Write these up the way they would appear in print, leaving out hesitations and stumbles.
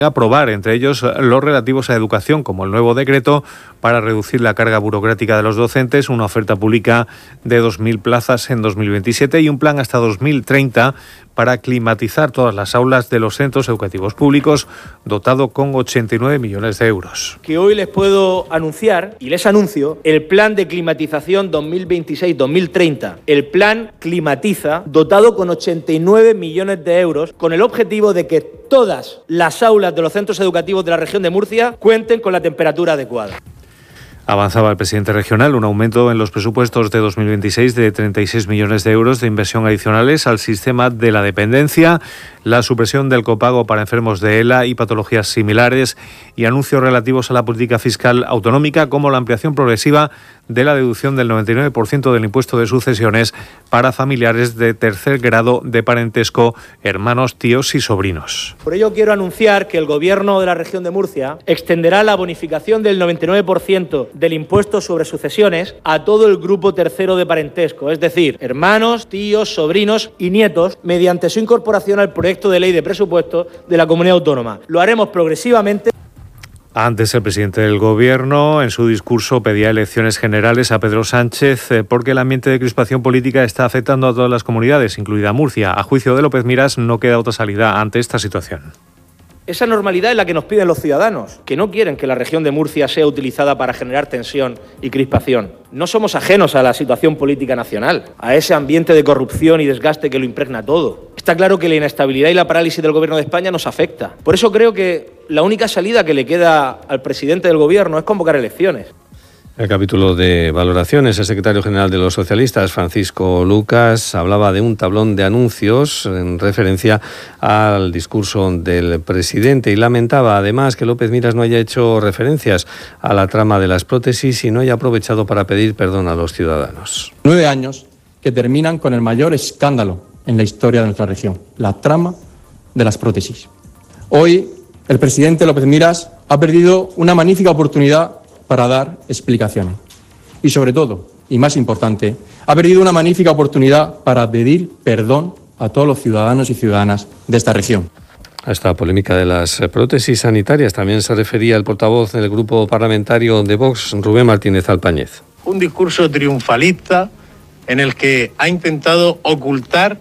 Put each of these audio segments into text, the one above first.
aprobar, entre ellos los relativos a educación, como el nuevo decreto para reducir la carga burocrática de los docentes, una oferta pública de 2.000 plazas en 2027 y un plan hasta 2030 para climatizar todas las aulas de los centros educativos públicos, dotado con 89 millones de euros. Que hoy les puedo anunciar, y les anuncio, el plan de climatización 2026-2030. El plan Climatiza, dotado con 89 millones de euros, con el objetivo de que todas las aulas de los centros educativos de la región de Murcia cuenten con la temperatura adecuada. Avanzaba el presidente regional un aumento en los presupuestos de 2026 de 36 millones de euros de inversión adicionales al sistema de la dependencia, la supresión del copago para enfermos de ELA y patologías similares y anuncios relativos a la política fiscal autonómica, como la ampliación progresiva de la deducción del 99% del impuesto de sucesiones para familiares de tercer grado de parentesco, hermanos, tíos y sobrinos. Por ello quiero anunciar que el Gobierno de la región de Murcia extenderá la bonificación del 99% del impuesto sobre sucesiones a todo el grupo tercero de parentesco, es decir, hermanos, tíos, sobrinos y nietos, mediante su incorporación al proyecto de ley de presupuestos de la comunidad autónoma. Lo haremos progresivamente. Antes, el presidente del Gobierno, en su discurso, pedía elecciones generales a Pedro Sánchez porque el ambiente de crispación política está afectando a todas las comunidades, incluida Murcia. A juicio de López Miras, no queda otra salida ante esta situación. Esa normalidad es la que nos piden los ciudadanos, que no quieren que la región de Murcia sea utilizada para generar tensión y crispación. No somos ajenos a la situación política nacional, a ese ambiente de corrupción y desgaste que lo impregna todo. Está claro que la inestabilidad y la parálisis del Gobierno de España nos afecta. Por eso creo que la única salida que le queda al presidente del Gobierno es convocar elecciones. En el capítulo de valoraciones, el secretario general de los socialistas, Francisco Lucas, hablaba de un tablón de anuncios en referencia al discurso del presidente y lamentaba además que López Miras no haya hecho referencias a la trama de las prótesis y no haya aprovechado para pedir perdón a los ciudadanos. 9 años que terminan con el mayor escándalo en la historia de nuestra región, la trama de las prótesis. Hoy, el presidente López Miras ha perdido una magnífica oportunidad para dar explicaciones. Y sobre todo, y más importante, ha perdido una magnífica oportunidad para pedir perdón a todos los ciudadanos y ciudadanas de esta región. A esta polémica de las prótesis sanitarias también se refería el portavoz del grupo parlamentario de Vox, Rubén Martínez Alpáñez. Un discurso triunfalista en el que ha intentado ocultar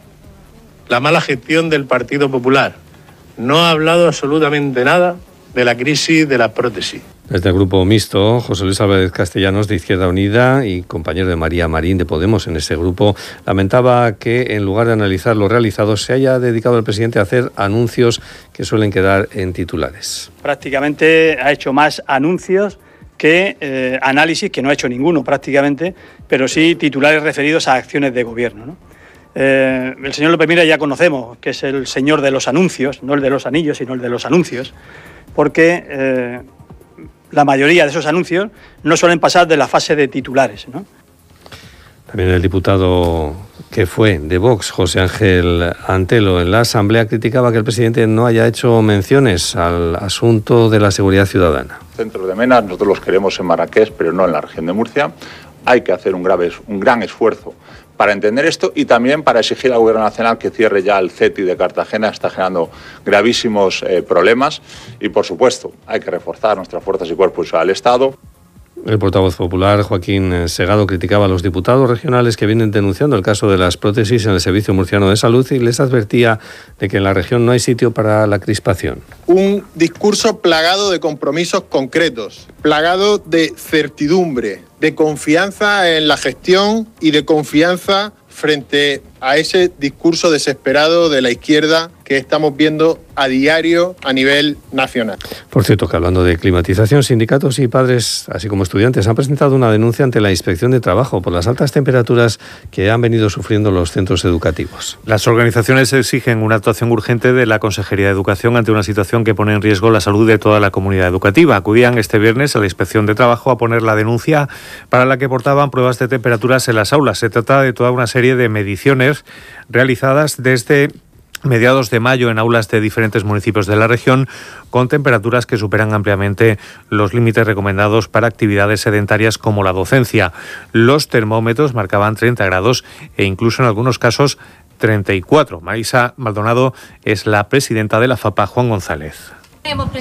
la mala gestión del Partido Popular. No ha hablado absolutamente nada de la crisis de las prótesis. Desde el grupo mixto, José Luis Álvarez Castellanos de Izquierda Unida y compañero de María Marín de Podemos en ese grupo, lamentaba que en lugar de analizar lo realizado se haya dedicado el presidente a hacer anuncios que suelen quedar en titulares. Prácticamente ha hecho más anuncios que análisis, que no ha hecho ninguno prácticamente, pero sí titulares referidos a acciones de gobierno, ¿no? El señor López Miras ya conocemos que es el señor de los anuncios, no el de los anillos, sino el de los anuncios, porque la mayoría de esos anuncios no suelen pasar de la fase de titulares, ¿no? También el diputado que fue de Vox, José Ángel Antelo, en la Asamblea criticaba que el presidente no haya hecho menciones al asunto de la seguridad ciudadana. Centros de MENA, nosotros los queremos en Marrakech, pero no en la región de Murcia. Hay que hacer un gran esfuerzo para entender esto y también para exigir al Gobierno Nacional que cierre ya el CETI de Cartagena. Está generando gravísimos problemas y, por supuesto, hay que reforzar nuestras fuerzas y cuerpos del Estado. El portavoz popular, Joaquín Segado, criticaba a los diputados regionales que vienen denunciando el caso de las prótesis en el Servicio Murciano de Salud y les advertía de que en la región no hay sitio para la crispación. Un discurso plagado de compromisos concretos, plagado de certidumbre, de confianza en la gestión y de confianza frente a ese discurso desesperado de la izquierda que estamos viendo a diario a nivel nacional. Por cierto, que hablando de climatización, sindicatos y padres, así como estudiantes, han presentado una denuncia ante la Inspección de Trabajo por las altas temperaturas que han venido sufriendo los centros educativos. Las organizaciones exigen una actuación urgente de la Consejería de Educación ante una situación que pone en riesgo la salud de toda la comunidad educativa. Acudían este viernes a la Inspección de Trabajo a poner la denuncia para la que portaban pruebas de temperaturas en las aulas. Se trata de toda una serie de mediciones realizadas desde mediados de mayo en aulas de diferentes municipios de la región, con temperaturas que superan ampliamente los límites recomendados para actividades sedentarias como la docencia. Los termómetros marcaban 30 grados e incluso en algunos casos 34. Marisa Maldonado es la presidenta de la FAPA, Juan González. Hemos